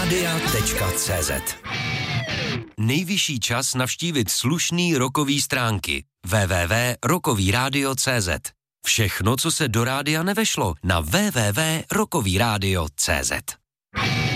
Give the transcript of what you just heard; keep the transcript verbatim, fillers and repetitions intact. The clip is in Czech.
rádia tečka cé zet. Nejvyšší čas navštívit slušný rockový stránky w w w tečka rockový rádio tečka cé zet. Všechno, co se do rádia nevešlo, na w w w tečka rockový rádio tečka cé zet.